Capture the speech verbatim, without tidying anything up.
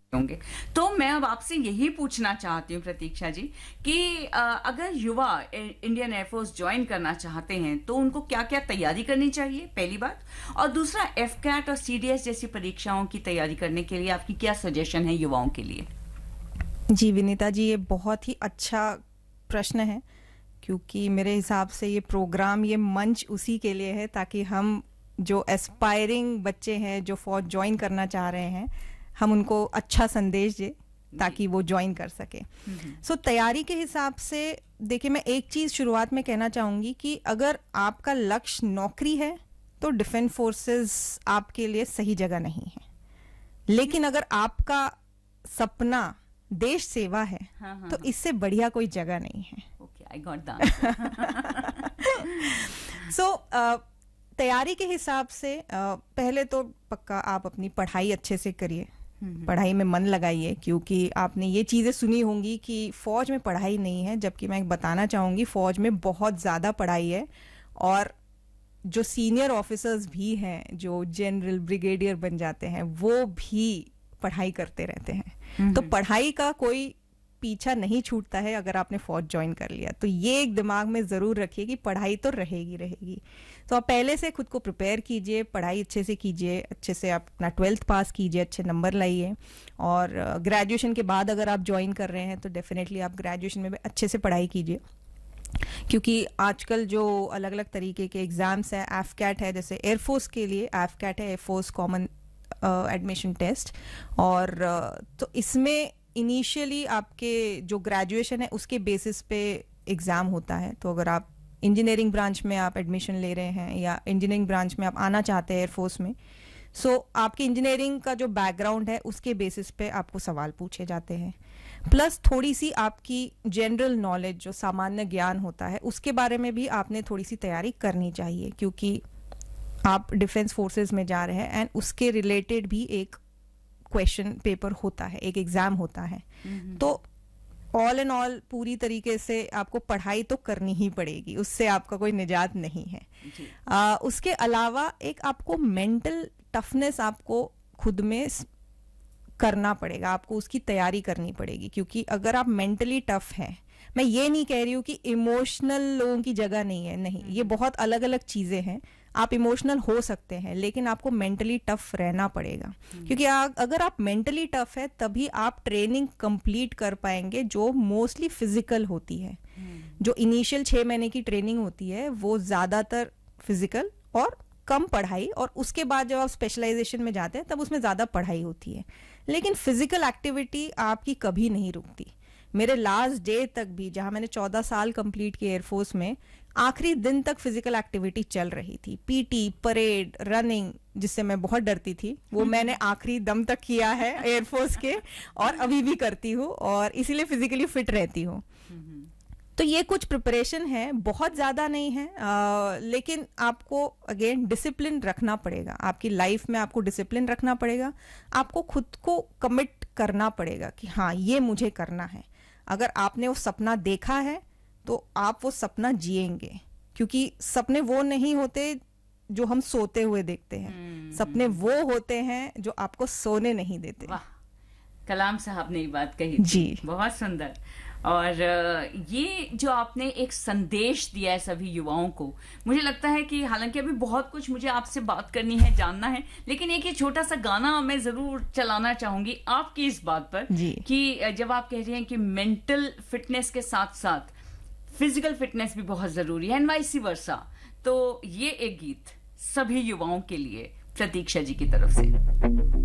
होंगे। तो मैं अब आपसे यही पूछना चाहती हूँ प्रतीक्षा जी कि अ, अगर युवा इंडियन एयरफोर्स ज्वाइन करना चाहते हैं तो उनको क्या क्या तैयारी करनी चाहिए, पहली बात। और दूसरा, एफ कैट और सी डी एस जैसी परीक्षाओं की तैयारी करने के लिए आपकी क्या सजेशन है युवाओं के लिए? जी विनीता जी, ये बहुत ही अच्छा प्रश्न है, क्योंकि मेरे हिसाब से ये प्रोग्राम, ये मंच उसी के लिए है ताकि हम जो एस्पायरिंग बच्चे हैं जो फौज ज्वाइन करना चाह रहे हैं, हम उनको अच्छा संदेश दें ताकि वो ज्वाइन कर सके। सो so, तैयारी के हिसाब से देखिए, मैं एक चीज़ शुरुआत में कहना चाहूँगी कि अगर आपका लक्ष्य नौकरी है तो डिफेंस फोर्सेस आपके लिए सही जगह नहीं है, लेकिन अगर आपका सपना देश सेवा है, हाँ, हाँ, तो इससे बढ़िया कोई जगह नहीं है। Okay, I got that. सो तैयारी के हिसाब से uh, पहले तो पक्का आप अपनी पढ़ाई अच्छे से करिए, पढ़ाई में मन लगाइए, क्योंकि आपने ये चीज़ें सुनी होंगी कि फौज में पढ़ाई नहीं है, जबकि मैं बताना चाहूँगी फौज में बहुत ज़्यादा पढ़ाई है। और जो सीनियर ऑफिसर्स भी हैं, जो जनरल ब्रिगेडियर बन जाते हैं, वो भी पढ़ाई करते रहते हैं। तो पढ़ाई का कोई पीछा नहीं छूटता है अगर आपने फौज ज्वाइन कर लिया। तो ये एक दिमाग में ज़रूर रखिए कि पढ़ाई तो रहेगी रहेगी। तो आप पहले से खुद को प्रिपेयर कीजिए, पढ़ाई अच्छे से कीजिए, अच्छे से आप अपना ट्वेल्थ पास कीजिए, अच्छे नंबर लाइए। और ग्रेजुएशन के बाद अगर आप ज्वाइन कर रहे हैं तो डेफिनेटली आप ग्रेजुएशन में भी अच्छे से पढ़ाई कीजिए, क्योंकि आजकल जो अलग अलग तरीके के एग्ज़ाम्स हैं, एफ कैट है, जैसे एयरफोर्स के लिए एफ कैट है, एयरफोर्स कॉमन एडमिशन टेस्ट। और uh, तो इसमें इनिशियली आपके जो ग्रेजुएशन है उसके बेसिस पे एग्ज़ाम होता है। तो अगर आप इंजीनियरिंग ब्रांच में आप एडमिशन ले रहे हैं या इंजीनियरिंग ब्रांच में आप आना चाहते हैं एयरफोर्स में, सो so, आपकी इंजीनियरिंग का जो बैकग्राउंड है उसके बेसिस पे आपको सवाल पूछे जाते हैं। प्लस थोड़ी सी आपकी जनरल नॉलेज, जो सामान्य ज्ञान होता है, उसके बारे में भी आपने थोड़ी सी तैयारी करनी चाहिए, क्योंकि आप डिफेंस फोर्सेस में जा रहे हैं एंड उसके रिलेटेड भी एक क्वेश्चन पेपर होता है, एक एग्जाम होता है। तो ऑल एंड ऑल पूरी तरीके से आपको पढ़ाई तो करनी ही पड़ेगी, उससे आपका कोई निजात नहीं है। आ, उसके अलावा एक आपको मेंटल टफनेस आपको खुद में करना पड़ेगा, आपको उसकी तैयारी करनी पड़ेगी, क्योंकि अगर आप मेंटली टफ हैं, मैं ये नहीं कह रही हूँ कि इमोशनल लोगों की जगह नहीं है, नहीं, ये बहुत अलग अलग चीज़ें हैं। आप इमोशनल हो सकते हैं, लेकिन आपको मेंटली टफ रहना पड़ेगा, क्योंकि आ, अगर आप मेंटली टफ है तभी आप ट्रेनिंग कंप्लीट कर पाएंगे, जो मोस्टली फिजिकल होती है। जो इनिशियल छः महीने की ट्रेनिंग होती है वो ज़्यादातर फिजिकल और कम पढ़ाई, और उसके बाद जब आप स्पेशलाइजेशन में जाते हैं तब उसमें ज़्यादा पढ़ाई होती है। लेकिन फिजिकल एक्टिविटी आपकी कभी नहीं रुकती। मेरे लास्ट डे तक भी, जहाँ मैंने चौदह साल कंप्लीट किए एयरफोर्स में, आखिरी दिन तक फिजिकल एक्टिविटी चल रही थी। पीटी, परेड, रनिंग, जिससे मैं बहुत डरती थी, वो मैंने आखिरी दम तक किया है एयरफोर्स के, और अभी भी करती हूँ, और इसीलिए फिजिकली फिट रहती हूँ। तो ये कुछ प्रिपरेशन है, बहुत ज़्यादा नहीं है, आ, लेकिन आपको अगेन डिसिप्लिन रखना पड़ेगा। आपकी लाइफ में आपको डिसिप्लिन रखना पड़ेगा, आपको खुद को कमिट करना पड़ेगा कि हाँ, ये मुझे करना है। अगर आपने वो सपना देखा है तो आप वो सपना जिएंगे, क्योंकि सपने वो नहीं होते जो हम सोते हुए देखते हैं, सपने वो होते हैं जो आपको सोने नहीं देते। वाह, कलाम साहब ने ये बात कही जी, बहुत सुंदर। और ये जो आपने एक संदेश दिया है सभी युवाओं को, मुझे लगता है कि हालांकि अभी बहुत कुछ मुझे आपसे बात करनी है, जानना है, लेकिन एक ये छोटा सा गाना मैं जरूर चलाना चाहूंगी आपकी इस बात पर कि जब आप कह रही हैं कि मेंटल फिटनेस के साथ साथ फिजिकल फिटनेस भी बहुत जरूरी है, एंड वाइस वर्सा। तो ये एक गीत सभी युवाओं के लिए प्रतीक्षा जी की तरफ से।